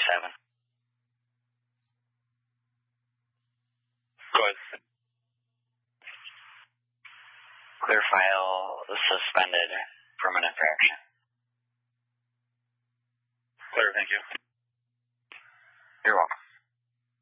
37. Go ahead. Clear file suspended from an infraction.